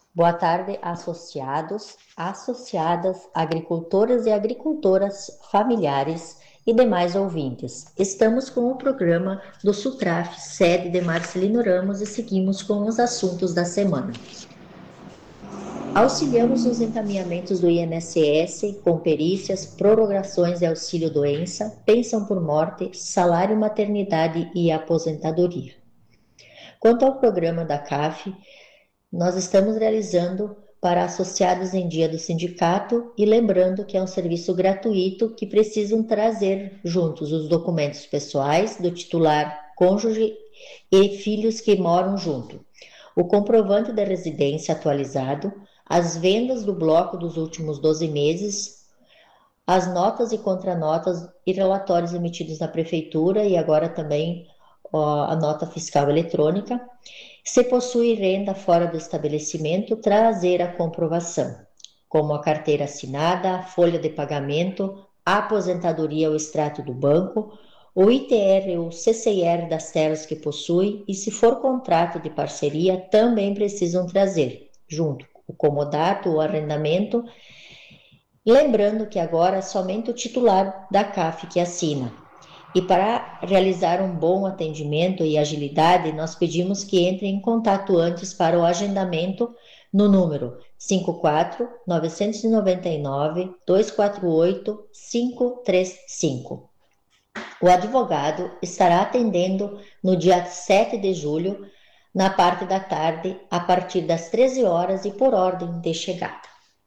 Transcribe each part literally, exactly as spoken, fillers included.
Boa tarde, associados, associadas, agricultoras e agricultoras familiares e demais ouvintes. Estamos com o programa do SUTRAF, sede de Marcelino Ramos, e seguimos com os assuntos da semana. Auxiliamos nos encaminhamentos do I N S S com perícias, prorrogações de auxílio-doença, pensão por morte, salário maternidade e aposentadoria. Quanto ao programa da C A F, nós estamos realizando para associados em dia do sindicato e lembrando que é um serviço gratuito que precisam trazer juntos os documentos pessoais do titular, cônjuge e filhos que moram junto, o comprovante da residência atualizado, as vendas do bloco dos últimos doze meses, as notas e contranotas e relatórios emitidos na prefeitura e agora também ó, a nota fiscal eletrônica. Se possui renda fora do estabelecimento, trazer a comprovação, como a carteira assinada, a folha de pagamento, a aposentadoria ou extrato do banco, o I T R ou C C I R das terras que possui e, se for contrato de parceria, também precisam trazer, junto o comodato ou arrendamento, lembrando que agora é somente o titular da C A F que assina. E para realizar um bom atendimento e agilidade, nós pedimos que entrem em contato antes para o agendamento no número cinco quatro nove nove nove, dois quatro oito, cinco três cinco. O advogado estará atendendo no dia sete de julho, na parte da tarde, a partir das treze horas e por ordem de chegada.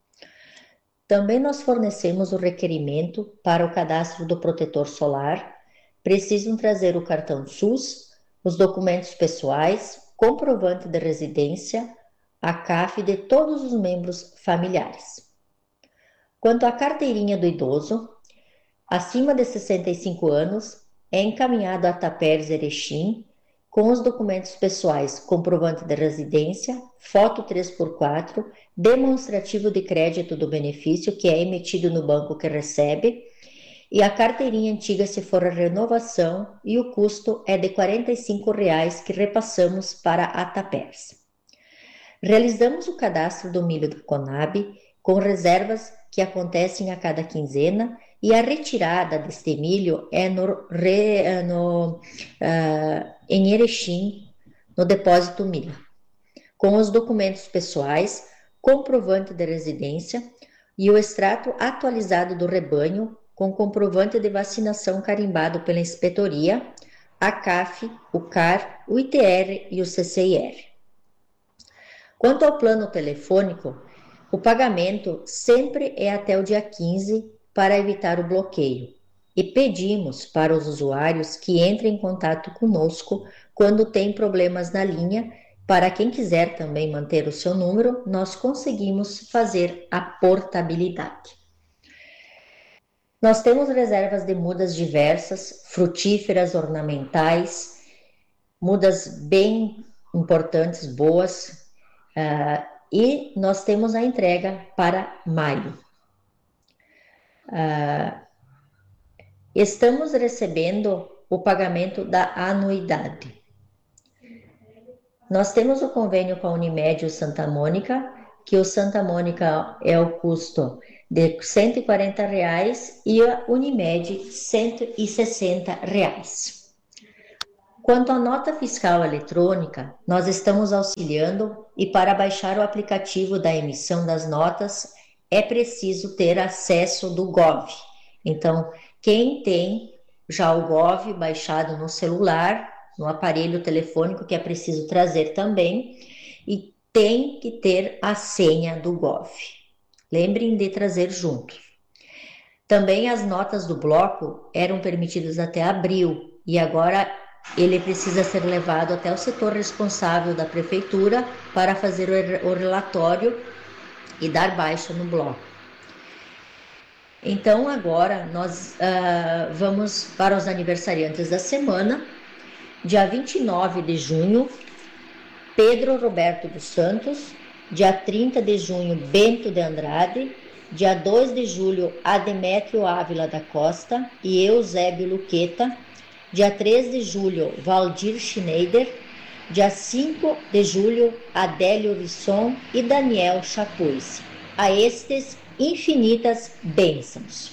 Também nós fornecemos o requerimento para o cadastro do protetor solar. Precisam trazer o cartão SUS, os documentos pessoais, comprovante de residência, a C A F de todos os membros familiares. Quanto à carteirinha do idoso, acima de sessenta e cinco anos, é encaminhado a Tapers Erechim com os documentos pessoais, comprovante de residência, foto três por quatro, demonstrativo de crédito do benefício que é emitido no banco que recebe, e a carteirinha antiga se for a renovação, e o custo é de quarenta e cinco reais que repassamos para a Tapers. Realizamos o cadastro do milho da Conab com reservas que acontecem a cada quinzena, e a retirada deste milho é no, re, no, uh, em Erechim, no depósito milho, com os documentos pessoais, comprovante de residência e o extrato atualizado do rebanho, com comprovante de vacinação carimbado pela inspetoria, a C A F, o C A R, o I T R e o C C I R. Quanto ao plano telefônico, o pagamento sempre é até o dia quinze para evitar o bloqueio, e pedimos para os usuários que entrem em contato conosco quando tem problemas na linha. Para quem quiser também manter o seu número, nós conseguimos fazer a portabilidade. Nós temos reservas de mudas diversas, frutíferas, ornamentais, mudas bem importantes, boas, uh, e nós temos a entrega para maio. Uh, estamos recebendo o pagamento da anuidade. Nós temos o convênio com a Unimed e o Santa Mônica, que o Santa Mônica é o custo de cento e quarenta reais e a Unimed cento e sessenta reais. Quanto à nota fiscal eletrônica, nós estamos auxiliando, e para baixar o aplicativo da emissão das notas é preciso ter acesso do Gov. Então, quem tem já o Gov baixado no celular, no aparelho telefônico, que é preciso trazer também, e tem que ter a senha do Gov. Lembrem de trazer junto. Também as notas do bloco eram permitidas até abril, e agora ele precisa ser levado até o setor responsável da prefeitura para fazer o relatório e dar baixa no bloco. Então agora nós uh, vamos para os aniversariantes da semana. Dia vinte e nove de junho, Pedro Roberto dos Santos. Dia trinta de junho, Bento de Andrade. Dia dois de julho, Ademétrio Ávila da Costa e Eusébio Luqueta. Dia três de julho, Valdir Schneider. Dia cinco de julho, Adélio Risson e Daniel Chapuz. A estes, infinitas bênçãos.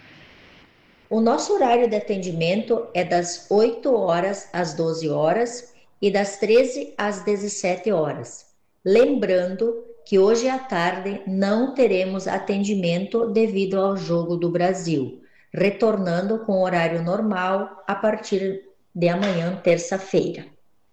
O nosso horário de atendimento é das oito horas às doze horas e das treze às dezessete horas. Lembrando que hoje à tarde não teremos atendimento devido ao Jogo do Brasil, retornando com horário normal a partir de amanhã, terça-feira.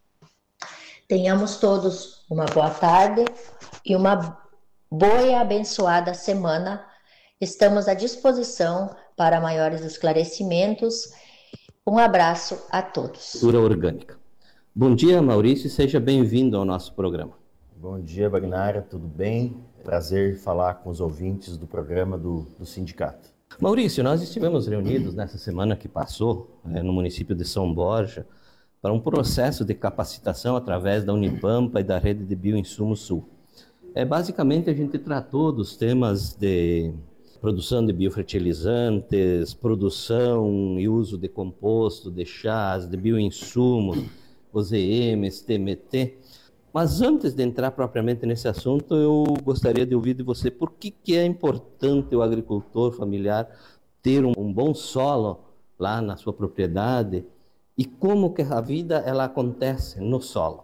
Tenhamos todos uma boa tarde e uma boa e abençoada semana. Estamos à disposição para maiores esclarecimentos. Um abraço a todos. Cultura orgânica. Bom dia, Maurício, e seja bem-vindo ao nosso programa. Bom dia, Bagnara, tudo bem? Prazer falar com os ouvintes do programa do, do sindicato. Maurício, nós estivemos reunidos nessa semana que passou, é, no município de São Borja, para um processo de capacitação através da Unipampa e da Rede de Bioinsumos Sul. É, basicamente, a gente tratou dos temas de produção de biofertilizantes, produção e uso de composto, de chás, de bioinsumos, O Z Ms, T M T. Mas antes de entrar propriamente nesse assunto, eu gostaria de ouvir de você por que, que é importante o agricultor familiar ter um, um bom solo lá na sua propriedade e como que a vida ela acontece no solo.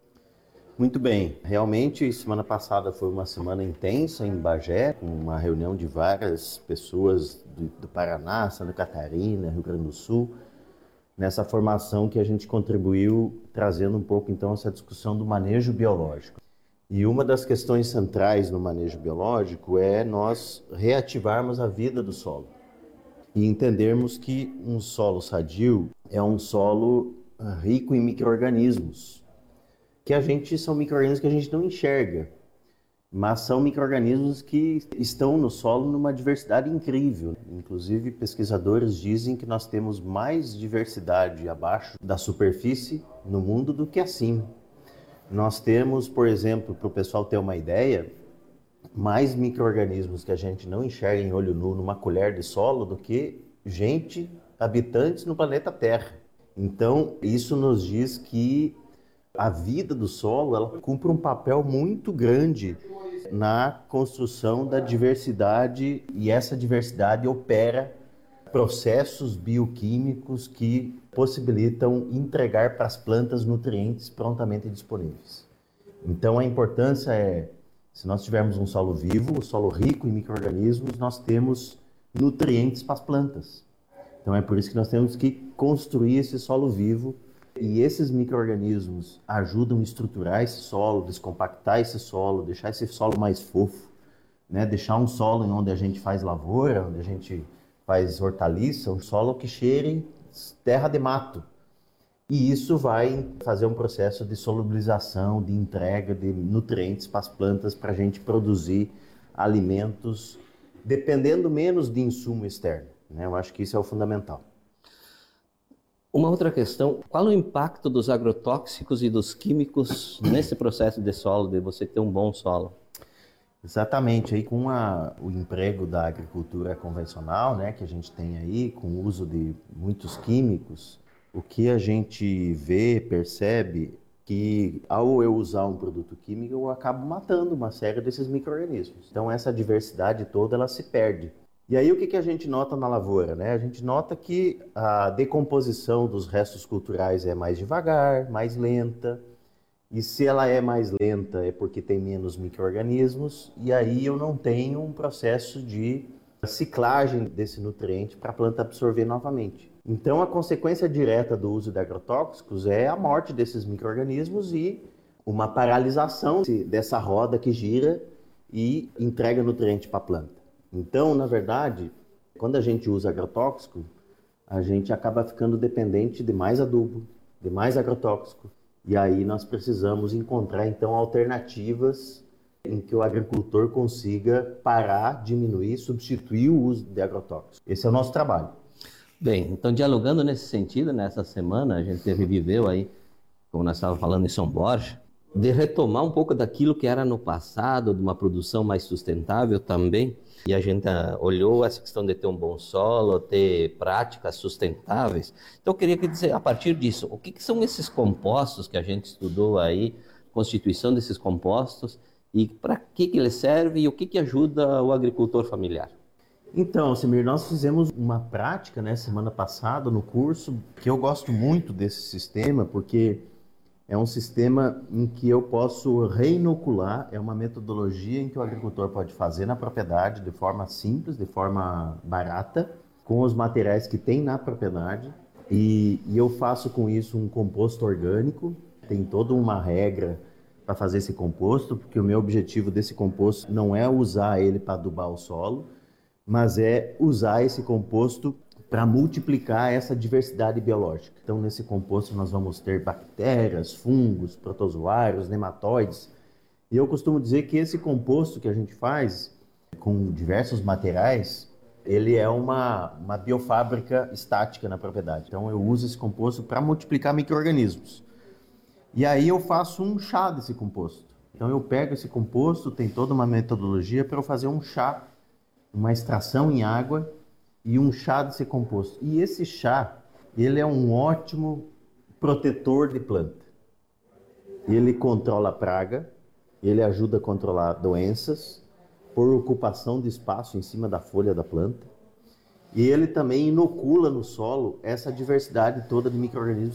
Muito bem, realmente semana passada foi uma semana intensa em Bagé, com uma reunião de várias pessoas do, do Paraná, Santa Catarina, Rio Grande do Sul, nessa formação que a gente contribuiu trazendo um pouco então essa discussão do manejo biológico. E uma das questões centrais no manejo biológico é nós reativarmos a vida do solo e entendermos que um solo sadio é um solo rico em micro-organismos, que a gente são micro-organismos que a gente não enxerga, mas são micro-organismos que estão no solo numa diversidade incrível. Inclusive, pesquisadores dizem que nós temos mais diversidade abaixo da superfície no mundo do que acima. Nós temos, por exemplo, para o pessoal ter uma ideia, mais micro-organismos que a gente não enxerga em olho nu numa colher de solo do que gente, habitantes no planeta Terra. Então, isso nos diz que a vida do solo ela cumpre um papel muito grande na construção da diversidade e essa diversidade opera processos bioquímicos que possibilitam entregar para as plantas nutrientes prontamente disponíveis. Então a importância é, se nós tivermos um solo vivo, um solo rico em micro-organismos, nós temos nutrientes para as plantas. Então é por isso que nós temos que construir esse solo vivo. E esses micro-organismos ajudam a estruturar esse solo, descompactar esse solo, deixar esse solo mais fofo, né? Deixar um solo em onde a gente faz lavoura, onde a gente faz hortaliça, um solo que cheire terra de mato. E isso vai fazer um processo de solubilização, de entrega de nutrientes para as plantas, para a gente produzir alimentos, dependendo menos de insumo externo, né? Eu acho que isso é o fundamental. Uma outra questão, qual o impacto dos agrotóxicos e dos químicos nesse processo de solo, de você ter um bom solo? Exatamente, aí com a, o emprego da agricultura convencional, né, que a gente tem aí, com o uso de muitos químicos, o que a gente vê, percebe, que ao eu usar um produto químico, eu acabo matando uma série desses micro-organismos. Então essa diversidade toda, ela se perde. E aí o que, que a gente nota na lavoura, né? A gente nota que a decomposição dos restos culturais é mais devagar, mais lenta. E se ela é mais lenta é porque tem menos micro-organismos. E aí eu não tenho um processo de ciclagem desse nutriente para a planta absorver novamente. Então a consequência direta do uso de agrotóxicos é a morte desses micro-organismos e uma paralisação dessa roda que gira e entrega nutriente para a planta. Então, na verdade, quando a gente usa agrotóxico, a gente acaba ficando dependente de mais adubo, de mais agrotóxico. E aí nós precisamos encontrar, então, alternativas em que o agricultor consiga parar, diminuir, substituir o uso de agrotóxicos. Esse é o nosso trabalho. Bem, então dialogando nesse sentido, nessa semana a gente reviveu aí, como nós estávamos falando em São Borja, de retomar um pouco daquilo que era no passado, de uma produção mais sustentável também. E a gente olhou essa questão de ter um bom solo, ter práticas sustentáveis. Então eu queria dizer, a partir disso, o que, que são esses compostos que a gente estudou aí, constituição desses compostos, e para que, que eles servem e o que, que ajuda o agricultor familiar? Então, Semir, nós fizemos uma prática, né, semana passada no curso, que eu gosto muito desse sistema, porque é um sistema em que eu posso reinocular, é uma metodologia em que o agricultor pode fazer na propriedade de forma simples, de forma barata, com os materiais que tem na propriedade, e, e eu faço com isso um composto orgânico. Tem toda uma regra para fazer esse composto, porque o meu objetivo desse composto não é usar ele para adubar o solo, mas é usar esse composto para multiplicar essa diversidade biológica. Então, nesse composto nós vamos ter bactérias, fungos, protozoários, nematóides. E eu costumo dizer que esse composto que a gente faz com diversos materiais, ele é uma, uma biofábrica estática na propriedade. Então, eu uso esse composto para multiplicar micro-organismos. E aí eu faço um chá desse composto. Então, eu pego esse composto, tem toda uma metodologia para eu fazer um chá, uma extração em água, e um chá desse composto. E esse chá, ele é um ótimo protetor de planta. Ele controla a praga, ele ajuda a controlar doenças por ocupação de espaço em cima da folha da planta. E ele também inocula no solo essa diversidade toda de micro-organismos